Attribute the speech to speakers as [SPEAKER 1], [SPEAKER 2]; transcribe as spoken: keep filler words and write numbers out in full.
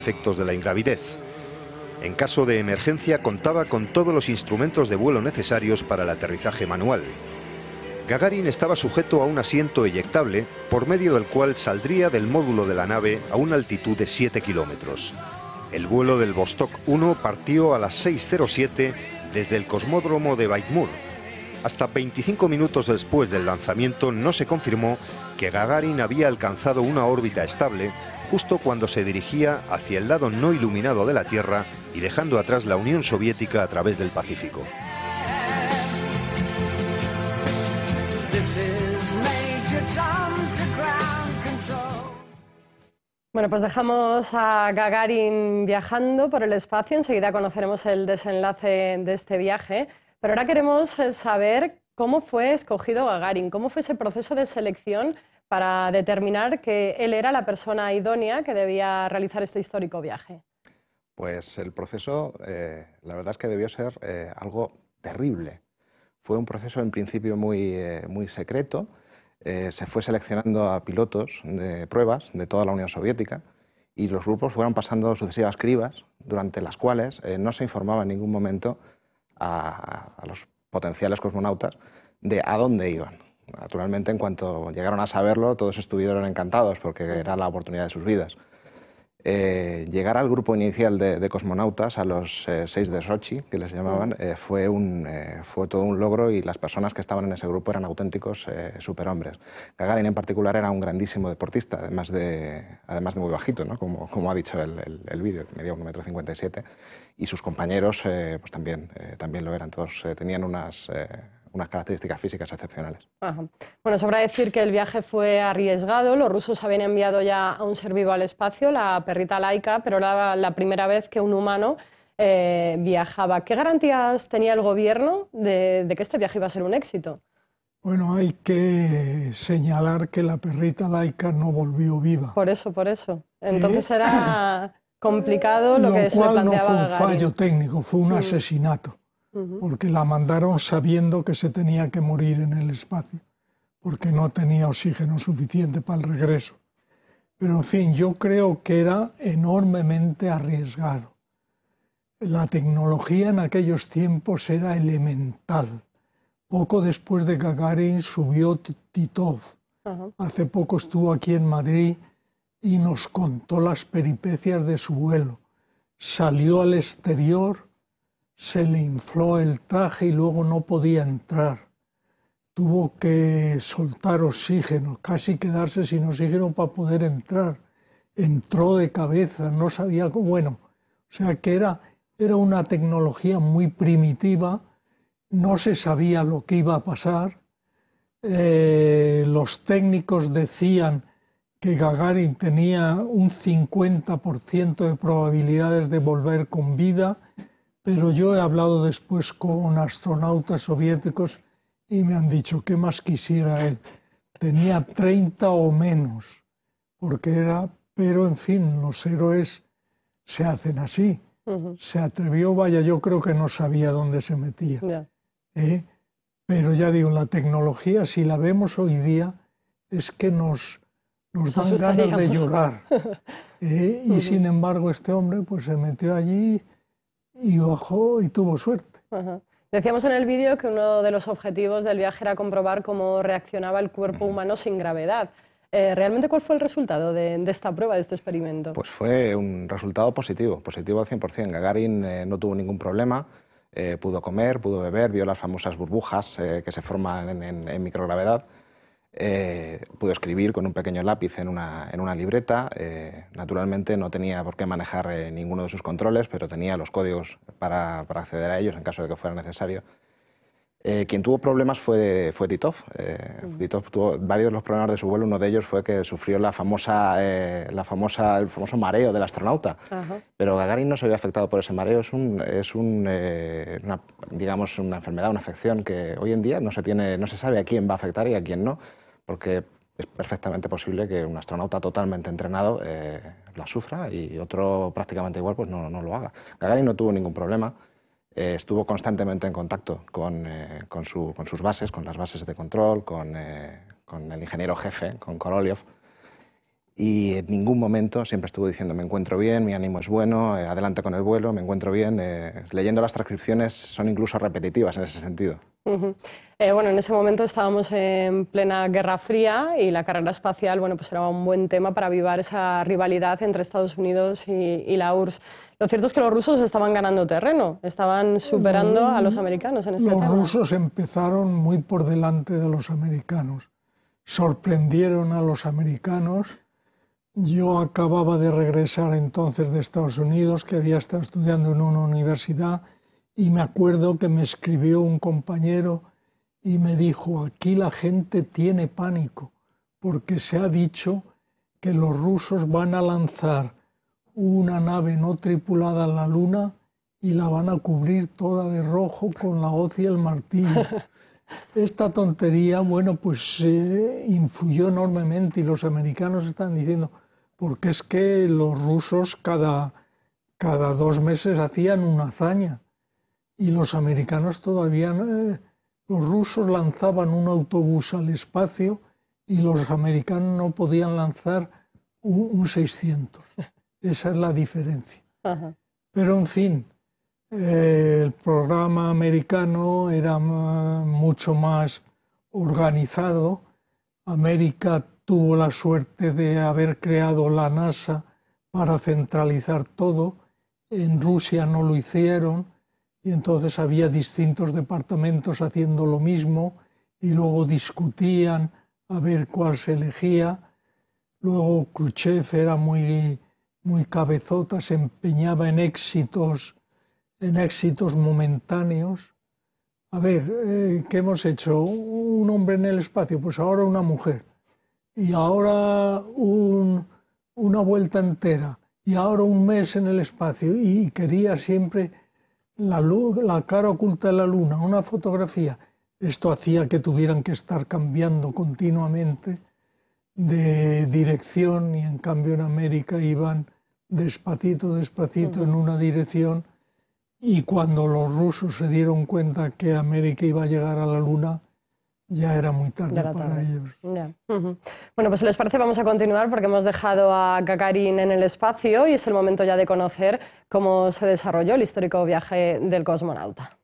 [SPEAKER 1] efectos de la ingravidez. En caso de emergencia contaba con todos los instrumentos de vuelo necesarios para el aterrizaje manual. Gagarin estaba sujeto a un asiento eyectable por medio del cual saldría del módulo de la nave a una altitud de siete kilómetros. El vuelo del Vostok uno partió a las seis cero siete desde el cosmódromo de Baikmur. Hasta veinticinco minutos después del lanzamiento no se confirmó que Gagarin había alcanzado una órbita estable justo cuando se dirigía hacia el lado no iluminado de la Tierra y dejando atrás la Unión Soviética a través del Pacífico.
[SPEAKER 2] Bueno, pues dejamos a Gagarin viajando por el espacio, enseguida conoceremos el desenlace de este viaje, pero ahora queremos saber cómo fue escogido Gagarin, cómo fue ese proceso de selección para determinar que él era la persona idónea que debía realizar este histórico viaje.
[SPEAKER 3] Pues el proceso, eh, la verdad es que debió ser eh, algo terrible. Fue un proceso en principio muy, eh, muy secreto. Eh, se fue seleccionando a pilotos de pruebas de toda la Unión Soviética y los grupos fueron pasando sucesivas cribas durante las cuales eh, no se informaba en ningún momento a, a los potenciales cosmonautas de a dónde iban. Naturalmente, en cuanto llegaron a saberlo, todos estuvieron encantados porque era la oportunidad de sus vidas. Eh, llegar al grupo inicial de, de cosmonautas, a los eh, seis de Sochi, que les llamaban, eh, fue, un, eh, fue todo un logro y las personas que estaban en ese grupo eran auténticos eh, superhombres. Gagarin en particular era un grandísimo deportista, además de, además de muy bajito, ¿no? como, como ha dicho el, el, el vídeo, medía un metro cincuenta y siete, y sus compañeros eh, pues también, eh, también lo eran, todos eh, tenían unas... Eh, unas características físicas excepcionales.
[SPEAKER 2] Ajá. Bueno, sobra decir que el viaje fue arriesgado. Los rusos habían enviado ya a un ser vivo al espacio, la perrita Laika, pero era la primera vez que un humano eh, viajaba. ¿Qué garantías tenía el gobierno de, de que este viaje iba a ser un éxito?
[SPEAKER 4] Bueno, hay que señalar que la perrita Laika no volvió viva.
[SPEAKER 2] Por eso, por eso. Entonces
[SPEAKER 4] ¿Eh?
[SPEAKER 2] era complicado lo, lo que se le planteaba.
[SPEAKER 4] Lo cual no fue un
[SPEAKER 2] Gagarin.
[SPEAKER 4] fallo técnico, fue un
[SPEAKER 2] Mm.
[SPEAKER 4] asesinato. Porque la mandaron sabiendo que se tenía que morir en el espacio, porque no tenía oxígeno suficiente para el regreso. Pero, en fin, yo creo que era enormemente arriesgado. La tecnología en aquellos tiempos era elemental. Poco después de Gagarin subió Titov. Uh-huh. Hace poco estuvo aquí en Madrid y nos contó las peripecias de su vuelo. Salió al exterior, se le infló el traje y luego no podía entrar. Tuvo que soltar oxígeno, casi quedarse sin oxígeno para poder entrar. Entró de cabeza, no sabía cómo. Bueno, o sea que era, era una tecnología muy primitiva, no se sabía lo que iba a pasar. Eh, los técnicos decían que Gagarin tenía un cincuenta por ciento de probabilidades de volver con vida, pero yo he hablado después con astronautas soviéticos y me han dicho qué más quisiera él. Tenía treinta o menos, porque era... Pero, en fin, los héroes se hacen así. Uh-huh. Se atrevió, vaya, yo creo que no sabía dónde se metía. Yeah. ¿Eh? Pero ya digo, la tecnología, si la vemos hoy día, es que nos, nos dan ganas de llorar. ¿Eh? Y, uh-huh. sin embargo, este hombre pues se metió allí... y bajó y tuvo suerte.
[SPEAKER 2] Ajá. Decíamos en el vídeo que uno de los objetivos del viaje era comprobar cómo reaccionaba el cuerpo humano sin gravedad. Eh, ¿Realmente cuál fue el resultado de, de esta prueba, de este experimento?
[SPEAKER 3] Pues fue un resultado positivo, positivo al cien por cien. Gagarin eh, no tuvo ningún problema, eh, pudo comer, pudo beber, vio las famosas burbujas eh, que se forman en, en, en microgravedad. Eh, pudo escribir con un pequeño lápiz en una, en una libreta. Eh, naturalmente no tenía por qué manejar eh, ninguno de sus controles, pero tenía los códigos para, para acceder a ellos en caso de que fuera necesario. Eh, quien tuvo problemas fue, fue Titov. Eh, uh-huh. Titov tuvo varios de los problemas de su vuelo. Uno de ellos fue que sufrió la famosa, eh, la famosa, el famoso mareo del astronauta. Uh-huh. Pero Gagarin no se vio afectado por ese mareo. Es, un, es un, eh, una, digamos, una enfermedad, una afección que hoy en día no se, tiene, no se sabe a quién va a afectar y a quién no, porque es perfectamente posible que un astronauta totalmente entrenado eh, la sufra y otro prácticamente igual pues no, no lo haga. Gagarin no tuvo ningún problema. Eh, estuvo constantemente en contacto con, eh, con, su, con sus bases, con las bases de control, con, eh, con el ingeniero jefe, con Korolev, y en ningún momento siempre estuvo diciendo me encuentro bien, mi ánimo es bueno, eh, adelante con el vuelo, me encuentro bien. Eh, leyendo las transcripciones son incluso repetitivas en ese sentido.
[SPEAKER 2] Uh-huh. eh, bueno, en ese momento estábamos en plena Guerra Fría y la carrera espacial, bueno, pues era un buen tema para avivar esa rivalidad entre Estados Unidos y, y la U R S S. Lo cierto es que los rusos estaban ganando terreno, estaban superando a los americanos en este
[SPEAKER 4] los
[SPEAKER 2] tema.
[SPEAKER 4] Los rusos empezaron muy por delante de los americanos, sorprendieron a los americanos. Yo acababa de regresar entonces de Estados Unidos, que había estado estudiando en una universidad, y me acuerdo que me escribió un compañero y me dijo, aquí la gente tiene pánico, porque se ha dicho que los rusos van a lanzar una nave no tripulada a la Luna y la van a cubrir toda de rojo con la hoz y el martillo. Esta tontería, bueno, pues eh, influyó enormemente y los americanos están diciendo, porque es que los rusos cada, cada dos meses hacían una hazaña y los americanos todavía, eh, los rusos lanzaban un autobús al espacio y los americanos no podían lanzar un, un seiscientos. Esa es la diferencia. Ajá. Pero en fin, eh, el programa americano era mucho más organizado. América tuvo la suerte de haber creado la NASA para centralizar todo. En Rusia no lo hicieron y entonces había distintos departamentos haciendo lo mismo y luego discutían a ver cuál se elegía. Luego Khrushchev era muy, muy cabezota, se empeñaba en éxitos, en éxitos momentáneos. A ver, eh, ¿qué hemos hecho? Un hombre en el espacio, pues ahora una mujer. Y ahora un, una vuelta entera. Y ahora un mes en el espacio. Y quería siempre la, luz, la cara oculta de la luna, una fotografía. Esto hacía que tuvieran que estar cambiando continuamente de dirección y en cambio en América iban despacito, despacito uh-huh. en una dirección. Y cuando los rusos se dieron cuenta que América iba a llegar a la Luna, ya era muy tarde, tarde. para ellos.
[SPEAKER 2] Yeah. Uh-huh. Bueno, pues si les parece vamos a continuar porque hemos dejado a Gagarin en el espacio y es el momento ya de conocer cómo se desarrolló el histórico viaje del cosmonauta.